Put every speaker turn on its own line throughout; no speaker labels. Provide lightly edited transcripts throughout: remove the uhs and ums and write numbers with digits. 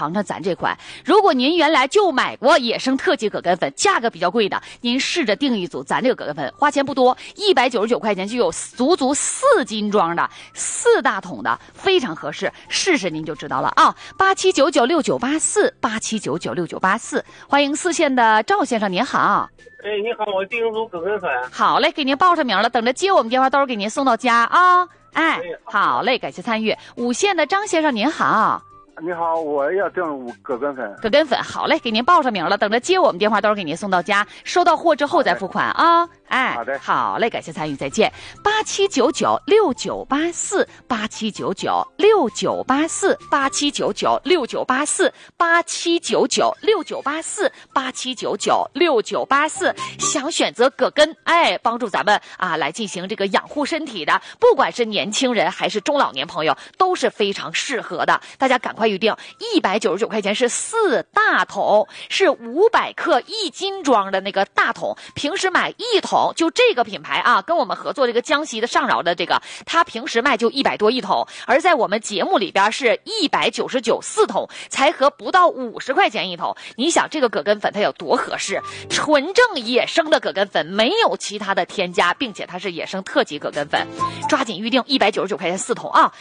尝尝咱这款。如果您原来就买过野生特级葛根粉，价格比较贵的，您试着订一组咱这个葛根粉，花钱不多，199块钱就有足足4斤装的，4大桶的，非常合适，试试您就知道了啊。87996984，87996984，欢迎4线的赵先生，您好。
哎，你好，我订一组葛根粉。
好嘞，给您报上名了，等着接我们电话，到时候给您送到家啊。哎，好嘞，感谢参与。5线的张先生，您好。
你好，我要订葛根粉。
葛根粉，好嘞，给您报上名了，等着接我们电话，到时候给您送到家，收到货之后再付款啊。哎，
好的，
好嘞，感谢参与，再见。87996984，87996984，87996984，想选择葛根，哎，帮助咱们来进行这个养护身体的，不管是年轻人还是中老年朋友，都是非常适合的。大家赶快预定，199块钱是4大桶，是500克1斤装的那个大桶，平时买1桶。就这个品牌啊，跟我们合作这个江西的上饶的这个，他平时卖就100多1桶，而在我们节目里边是199 4桶，才合不到50块钱1桶。你想这个葛根粉它有多合适？纯正野生的葛根粉，没有其他的添加，并且它是野生特级葛根粉，抓紧预定199块钱4桶啊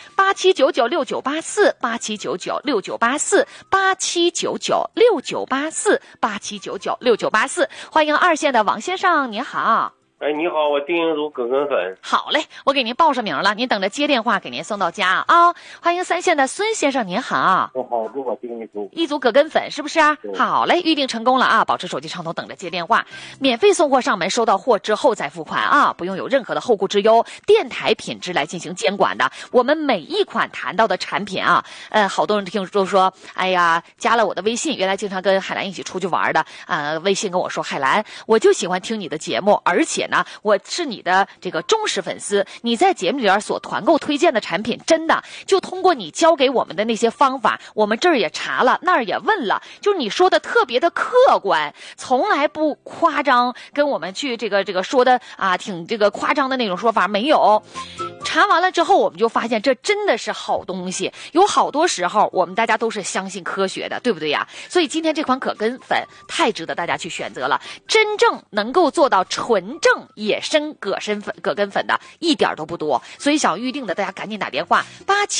！87996984，87996984，87996984，87996984，欢迎2线的王先生，您好。
哎，你好，我订一组葛根粉。
好嘞，我给您报上名了，您等着接电话给您送到家啊。欢迎3线的孙先生，您好。
我好，给我订
一组葛根粉，是不是啊？好嘞，预定成功了啊！保持手机畅通，等着接电话，免费送货上门，收到货之后再付款啊，不用有任何的后顾之忧。电台品质来进行监管的，我们每一款谈到的产品啊，好多人都说，哎呀，加了我的微信，原来经常跟海兰一起出去玩的微信跟我说，海兰，我就喜欢听你的节目，而且呢，我是你的这个忠实粉丝，你在节目里边所团购推荐的产品，真的就通过你教给我们的那些方法，我们这儿也查了，那儿也问了，就是你说的特别的客观，从来不夸张，跟我们去这个说的挺这个夸张的那种说法没有。查完了之后，我们就发现这真的是好东西。有好多时候，我们大家都是相信科学的，对不对呀？所以今天这款葛根粉太值得大家去选择了，真正能够做到纯正野生葛根粉的一点都不多。所以想预定的，大家赶紧打电话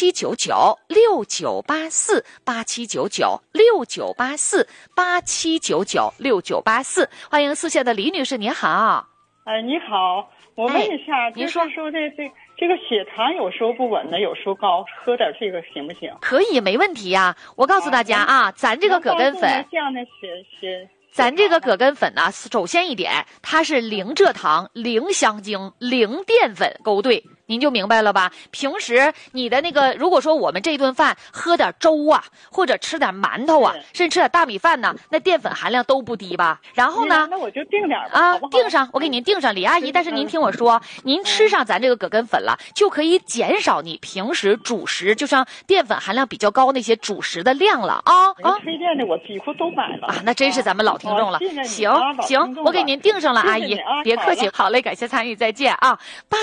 87996984，87996984，87996984。欢迎4线的李女士，您好。
你好，我问一下，
您说
这个血糖有时候不稳的，有时候高，喝点这个行不行？
可以，没问题呀。我告诉大家咱这个葛根粉，
这样的
咱这个葛根粉呢，首先一点，它是零蔗糖、零香精、零淀粉勾兑，您就明白了吧？平时你的那个，如果说我们这顿饭喝点粥啊，或者吃点馒头啊，甚至吃点大米饭呢，那淀粉含量都不低吧？然后呢，
那我就定点吧，好不好？
定上，我给您定上，李阿姨。但是您听我说，您吃上咱这个葛根粉了，就可以减少你平时主食，就像淀粉含量比较高那些主食的量了啊。
推荐的我几乎都买了
那真是咱们老听众了。行，我给您定上了，阿姨，别客气。好嘞，感谢参与，再见啊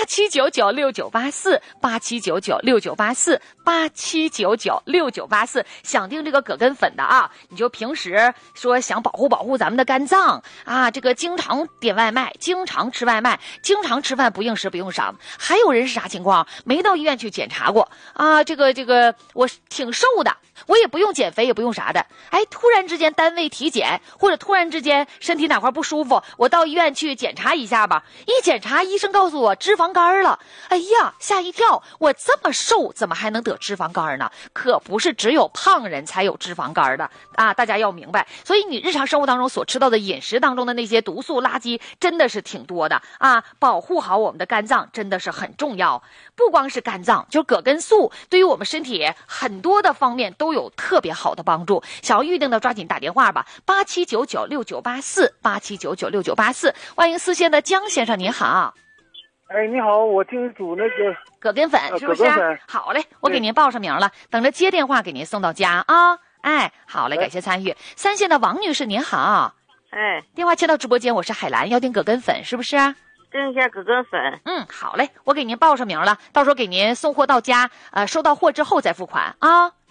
！87996984，87996984，87996984。想订这个葛根粉的你就平时说想保护咱们的肝脏这个经常点外卖，经常吃外卖，经常吃饭不应时不用晌。还有人是啥情况？没到医院去检查过这个我挺瘦的，我也不用减肥，也不用啥的。突然之间单位体检，或者突然之间身体哪块不舒服，我到医院去检查一下吧。一检查，医生告诉我脂肪肝了。哎呀，吓一跳！我这么瘦，怎么还能得脂肪肝呢？可不是只有胖人才有脂肪肝的大家要明白。所以你日常生活当中所吃到的饮食当中的那些毒素垃圾，真的是挺多的保护好我们的肝脏真的是很重要。不光是肝脏，就葛根素对于我们身体很多的方面都有特别好的帮助。想要预定的抓紧打电话吧，87996984，87996984。欢迎4线的江先生，您好。
你好，我订一组那个
葛根粉，是不是？好嘞，我给您报上名了，等着接电话给您送到家啊。好嘞，感谢参与。3线的王女士，您好。电话接到直播间，我是海兰，要订葛根粉，是不是？
订一下葛根粉。
好嘞，我给您报上名了，到时候给您送货到家，收到货之后再付款啊。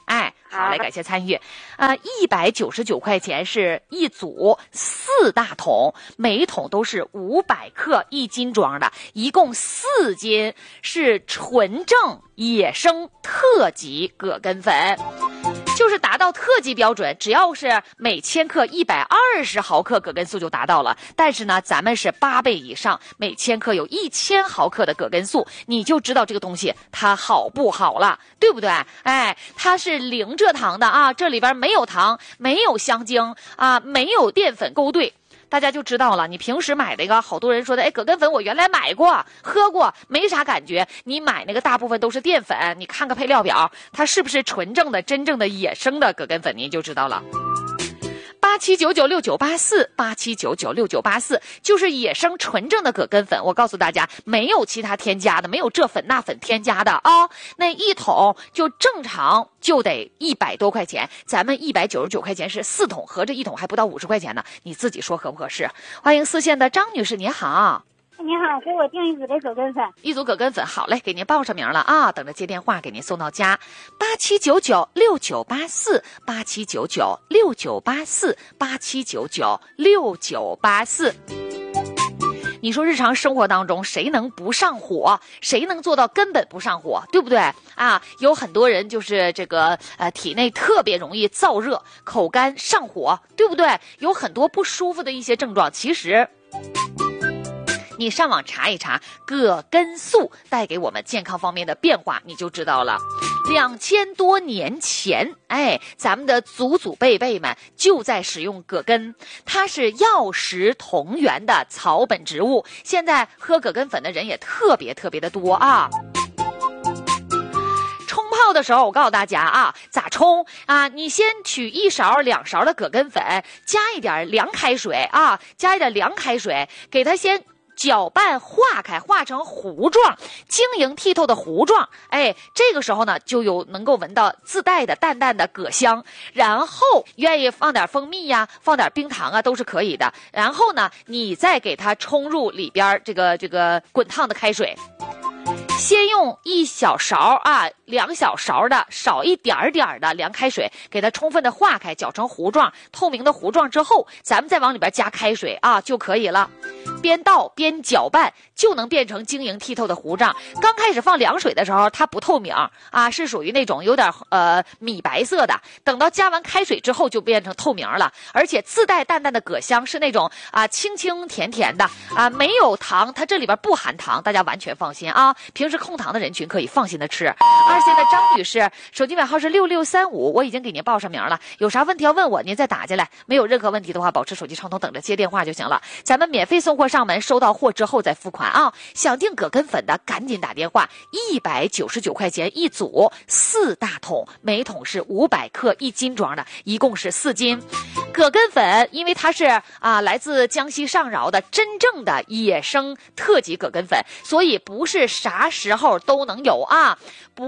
好嘞，感谢参与。199块钱是一组4大桶，每桶都是500克1斤装的，一共4斤，是纯正野生特级葛根粉。就是达到特级标准，只要是每千克120毫克葛根素就达到了。但是呢，咱们是8倍以上，每千克有1000毫克的葛根素，你就知道这个东西它好不好了，对不对？哎，它是零蔗糖的啊，这里边没有糖，没有香精啊，没有淀粉勾兑。大家就知道了，你平时买那个，好多人说的，哎，葛根粉我原来买过喝过，没啥感觉。你买那个大部分都是淀粉，你看个配料表，它是不是纯正的、真正的野生的葛根粉，您就知道了。87996984，87996984就是野生纯正的葛根粉。我告诉大家，没有其他添加的，没有这粉那粉添加的啊。那一桶就正常就得100多块钱，咱们199块钱是4桶，合着一桶还不到50块钱呢，你自己说合不合适？欢迎4线的张女士，你好。
你好，给我订一组的葛根粉。
一组葛根粉，好嘞，给您报上名了啊，等着接电话给您送到家。87996984，87996984，87996984。你说日常生活当中谁能不上火？谁能做到根本不上火？对不对啊？有很多人就是这个体内特别容易燥热、口干、上火，对不对？有很多不舒服的一些症状，其实你上网查一查葛根素带给我们健康方面的变化，你就知道了。2000多年前，咱们的祖祖辈辈们就在使用葛根，它是药食同源的草本植物。现在喝葛根粉的人也特别的多啊。冲泡的时候，我告诉大家啊，咋冲啊？你先取1勺2勺的葛根粉，加一点凉开水啊，给它先搅拌化开，化成糊状，晶莹剔透的糊状。这个时候呢，就能够闻到自带的淡淡的葛香。然后愿意放点蜂蜜呀，放点冰糖啊，都是可以的。然后呢，你再给它冲入里边这个滚烫的开水。先用1小勺啊，2小勺的少一点点的凉开水，给它充分的化开，搅成糊状，透明的糊状之后，咱们再往里边加开水啊就可以了。边倒边搅拌，就能变成晶莹剔透的糊状。刚开始放凉水的时候，它不透明啊，是属于那种有点米白色的。等到加完开水之后，就变成透明了，而且自带淡淡的葛香，是那种清清甜甜的啊，没有糖，它这里边不含糖，大家完全放心啊。平时控糖的人群可以放心的吃。2线的张女士，手机尾号是6635，我已经给您报上名了，有啥问题要问我，您再打进来。没有任何问题的话，保持手机畅通，等着接电话就行了。咱们免费送货上门，收到货之后再付款啊。想订葛根粉的赶紧打电话，199块钱一组，4大桶，每桶是500克1斤装的，一共是4斤。葛根粉因为它是来自江西上饶的真正的野生特级葛根粉，所以不是啥时候都能有啊，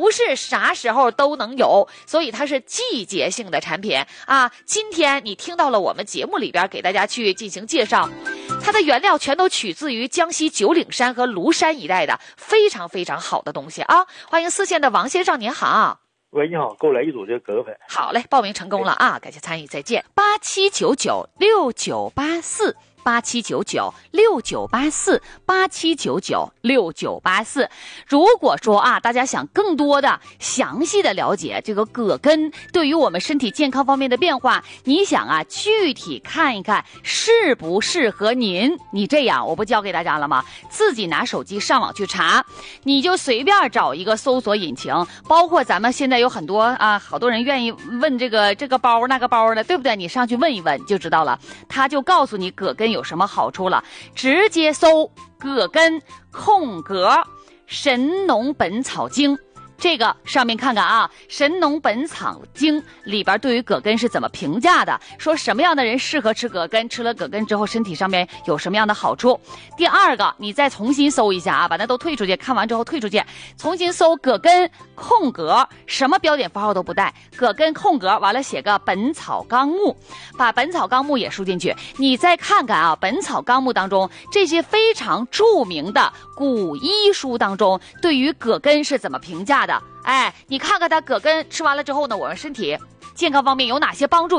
所以它是季节性的产品啊。今天你听到了我们节目里边给大家去进行介绍，它的原料全都取自于江西九岭山和庐山一带的非常好的东西啊。欢迎4线的王先生，您好。
喂，你好，给我来一组这个葛根粉。
好嘞，报名成功了啊，感谢参与，再见。87996984，87996984，87996984。如果说大家想更多的详细的了解这个葛根对于我们身体健康方面的变化，你想具体看一看适不适合您，你这样我不教给大家了吗？自己拿手机上网去查，你就随便找一个搜索引擎，包括咱们现在有很多好多人愿意问这个包那个包的，对不对？你上去问一问就知道了，他就告诉你葛根有什么好处了。直接搜葛根空格神农本草经，这个上面看看啊，神农本草经里边对于葛根是怎么评价的，说什么样的人适合吃葛根，吃了葛根之后身体上面有什么样的好处。第二个，你再重新搜一下啊，把那都退出去，看完之后退出去，重新搜葛根空格，什么标点符号都不带，葛根空格完了写个本草纲目，把本草纲目也输进去，你再看看啊，本草纲目当中这些非常著名的古医书当中对于葛根是怎么评价的。 的。哎，你看看它葛根吃完了之后呢，我们身体健康方面有哪些帮助？